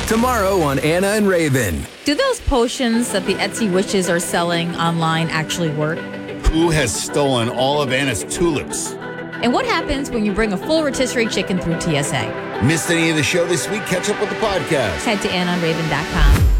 Tomorrow on Anna and Raven. Do those potions that the Etsy witches are selling online actually work? Who has stolen all of Anna's tulips? And what happens when you bring a full rotisserie chicken through TSA? Missed any of the show this week? Catch up with the podcast. Head to AnnaandRaven.com.